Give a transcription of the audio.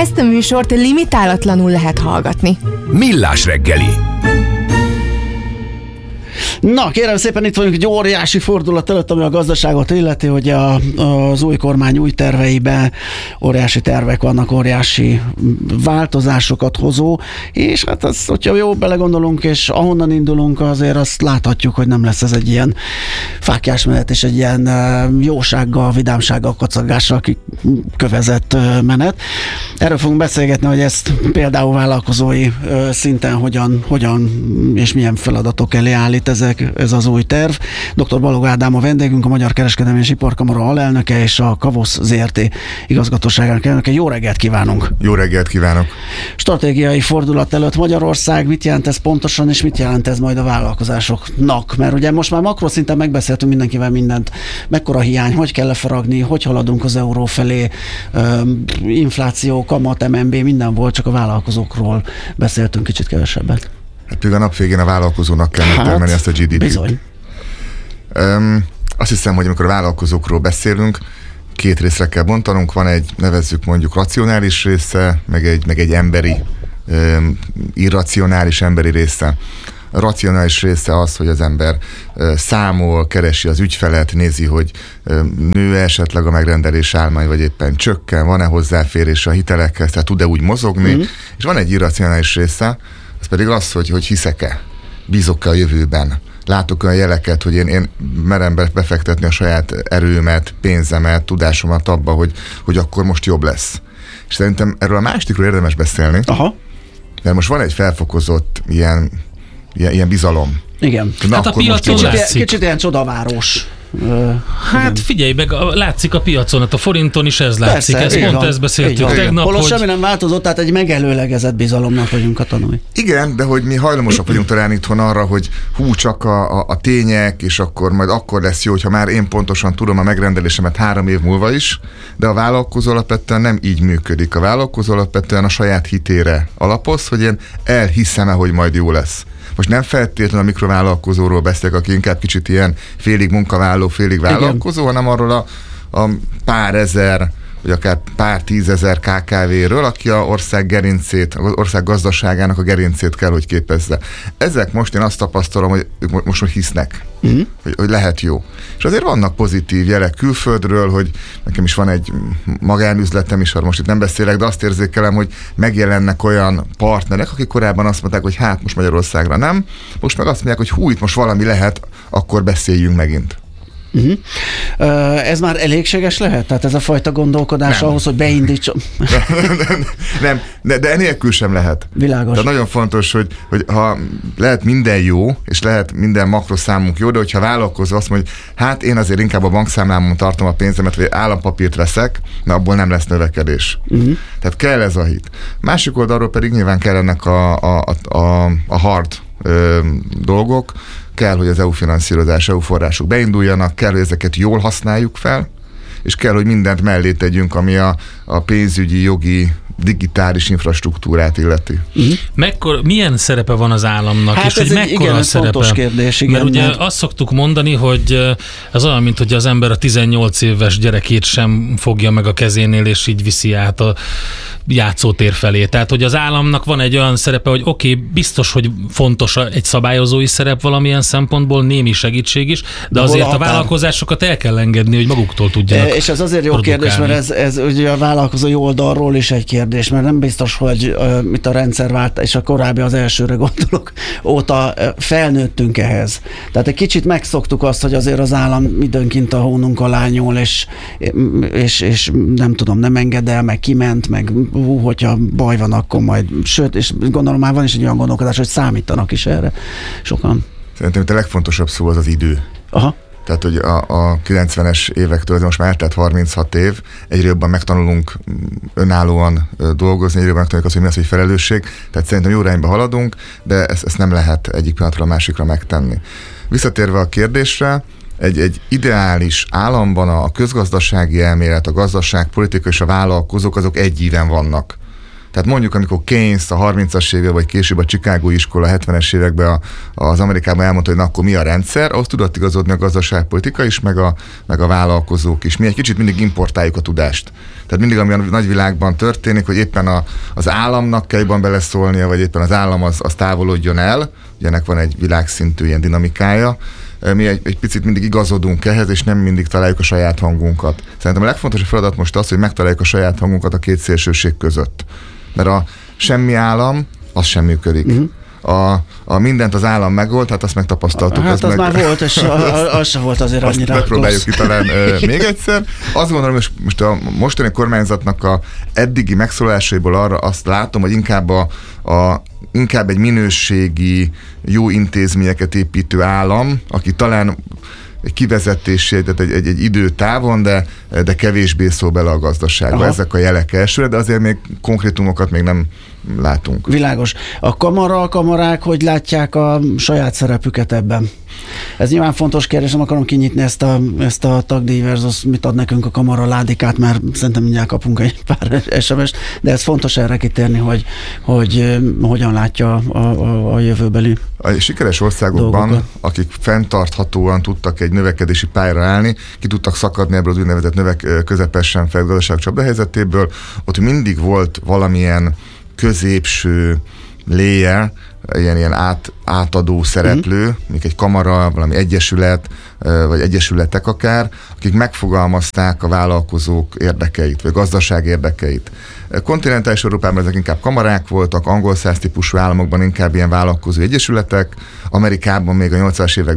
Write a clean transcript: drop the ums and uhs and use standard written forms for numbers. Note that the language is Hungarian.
Ezt a műsort limitálatlanul lehet hallgatni. Millás reggeli. Na, kérem szépen, itt vagyunk egy óriási fordulat előtt, ami a gazdaságot illeti, hogy az új kormány új terveiben óriási tervek vannak, óriási változásokat hozó, és hát az, hogyha jó belegondolunk, és ahonnan indulunk, azért azt láthatjuk, hogy nem lesz ez egy ilyen fáklyás menet, és egy ilyen jósággal, vidámsággal, kacagással kövezett menet. Erről fogunk beszélgetni, hogy ezt például vállalkozói szinten hogyan és milyen feladatok elé állít ez az új terv. Dr. Balog Ádám a vendégünk, a Magyar Kereskedelmi és Iparkamara alelnöke és a Kavosz Zrt. Igazgatóságának elnöke. Jó reggelt kívánunk! Jó reggelt kívánok! Stratégiai fordulat előtt Magyarország, mit jelent ez pontosan, és mit jelent ez majd a vállalkozásoknak? Mert ugye most már makroszinten megbeszéltünk mindenkivel mindent. Mekkora hiány, hogy kell lefaragni, hogy haladunk az euró felé, infláció, kamat, MNB, minden volt, csak a vállalkozókról beszéltünk kicsit kevesebbet. Hát még a nap végén a vállalkozónak kell megtermelni ezt a GDP-t. Bizony. Azt hiszem, hogy amikor a vállalkozókról beszélünk, két részre kell bontanunk. Van egy, nevezzük mondjuk racionális része, meg egy emberi, irracionális emberi része. A racionális része az, hogy az ember számol, keresi az ügyfelet, nézi, hogy nő esetleg a megrendelés állomány, vagy éppen csökken, van-e hozzáférés a hitelekhez, tehát tud-e úgy mozogni, és van egy irracionális része, ez pedig az, hogy hiszek-e, bízok-e a jövőben. Látok olyan jeleket, hogy én merem befektetni a saját erőmet, pénzemet, tudásomat abba, hogy akkor most jobb lesz. És szerintem erről a másikról érdemes beszélni, mert most van egy felfokozott ilyen bizalom. Igen. Na, hát a piacon látszik. Kicsit ilyen csodaváros. Hát figyelj meg, látszik a piacon, hát a forinton is ez látszik. Persze, Ezt ezt beszéltük tegnap, holott semmi nem változott, tehát egy megelőlegezett bizalomnak vagyunk a tanúi. Igen, de hogy mi hajlamosak vagyunk talán itthon arra, hogy csak a tények, és akkor lesz jó, hogyha már én pontosan tudom a megrendelésemet 3 év múlva is, de a vállalkozó alapvetően nem így működik. A vállalkozó alapvetően a saját hitére alapoz, hogy én elhiszem-e, hogy majd jó lesz. Most nem feltétlenül a mikrovállalkozóról beszélek, aki inkább kicsit ilyen félig munkavállaló, félig vállalkozó, hanem arról a pár ezer, vagy akár pár tízezer KKV-ről, aki az ország gazdaságának a gerincét kell, hogy képezze. Ezek most én azt tapasztalom, hogy ők most hisznek, hogy lehet jó. És azért vannak pozitív jelek külföldről, hogy nekem is van egy magánüzletem is, arra most itt nem beszélek, de azt érzékelem, hogy megjelennek olyan partnerek, akik korábban azt mondták, hogy hát most Magyarországra nem, most meg azt mondják, hogy hú, itt most valami lehet, akkor beszéljünk megint. Ez már elégséges lehet? Tehát ez a fajta gondolkodás ahhoz, hogy beindítson? Nem, de enélkül sem lehet. Világos. Tehát nagyon fontos, hogy ha lehet minden jó, és lehet minden makroszámunk jó, de hogyha vállalkozó azt mondja, hogy hát én azért inkább a bankszámlámon tartom a pénzemet, vagy állampapírt veszek, na abból nem lesz növekedés. Tehát kell ez a hit. Másik oldalról pedig nyilván kellenek a hard dolgok, kell, hogy az EU finanszírozás, EU források beinduljanak, kell, hogy ezeket jól használjuk fel, és kell, hogy mindent mellé tegyünk, ami a pénzügyi, jogi, digitális infrastruktúrát illeti. Milyen szerepe van az államnak, Hát és hogy mekkora a szerepe? Fontos kérdés, igen. Mert ugye azt szoktuk mondani, hogy ez olyan, mint hogy az ember a 18 éves gyerekét sem fogja meg a kezénél, és így viszi át a játszótér felé. Tehát, hogy az államnak van egy olyan szerepe, hogy oké, biztos, hogy fontos egy szabályozói szerep valamilyen szempontból, némi segítség is, de azért a vállalkozásokat el kell engedni, hogy maguktól tudjanak. És ez azért jó kérdés, mert ez ugye a vállalkozói oldalról is egy kérdés, mert nem biztos, hogy mit a rendszervált, és a korábbi az elsőre gondolok, óta felnőttünk ehhez. Tehát egy kicsit megszoktuk azt, hogy azért az állam időnként a hónunk alá nyúl, és nem tudom, nem enged el, meg kiment, meg hogyha baj van, akkor majd, sőt, és gondolom már van is egy olyan gondolkodás, hogy számítanak is erre sokan. Szerintem a legfontosabb szó az idő. Aha. Tehát, hogy a 90-es évektől, most már eltelt 36 év, egyre jobban megtanulunk önállóan dolgozni, egyre jobban megtanuljuk azt, hogy mi az, hogy felelősség. Tehát szerintem jó irányba haladunk, de ezt nem lehet egyik pillanatról a másikra megtenni. Visszatérve a kérdésre, egy ideális államban a közgazdasági elmélet, a gazdaságpolitika és a vállalkozók azok egy íven vannak. Tehát mondjuk, amikor Keynes a 30-as években, vagy később a Chicagói iskola 70-es években az Amerikában elmondta, hogy na, akkor mi a rendszer, ahhoz tudott igazodni a gazdaságpolitika is, meg a vállalkozók is. Mi egy kicsit mindig importáljuk a tudást. Tehát mindig, ami a nagyvilágban történik, hogy éppen az államnak kell jobban beleszólnia, vagy éppen az állam az távolodjon el, ugye ennek van egy világszintű ilyen dinamikája. Mi egy picit mindig igazodunk ehhez, és nem mindig találjuk a saját hangunkat. Szerintem a legfontosabb feladat most az, hogy megtaláljuk a saját hangunkat a két szélsőség között. Mert a semmi állam, az sem működik. A mindent az állam megold, hát azt megtapasztaltuk. Hát az már volt, és az sem volt azért annyira azt megpróbáljuk ki talán még egyszer. Azt gondolom, hogy most a mostani kormányzatnak a eddigi megszólásaiból arra azt látom, hogy inkább egy minőségi, jó intézményeket építő állam, aki talán egy kivezetését, tehát egy időtávon, de kevésbé szól bele a gazdaságba. Aha. Ezek a jelek elsőre, de azért még konkrétumokat még nem látunk. Világos. A kamarák hogy látják a saját szerepüket ebben? Ez nyilván fontos kérdés, nem akarom kinyitni ezt a tagdíj versus mit ad nekünk a kamara ládikát, mert szerintem mindjárt kapunk egy pár SMS-t, de ez fontos erre kitérni, hogy hogyan látja a jövőbeli a sikeres országokban, dolgokat. Akik fenntarthatóan tudtak egy növekedési pályára állni, ki tudtak szakadni ebből az úgynevezett közepesen fejlett gazdaság csapdahelyzetéből, ott mindig volt valamilyen középső layer, ilyen átadó szereplő, mint egy kamara, valami egyesület, vagy egyesületek akár, akik megfogalmazták a vállalkozók érdekeit, vagy gazdaság érdekeit. Kontinentális Európában ezek inkább kamarák voltak, angol száz típusú államokban inkább ilyen vállalkozó egyesületek, Amerikában még a 80-as évek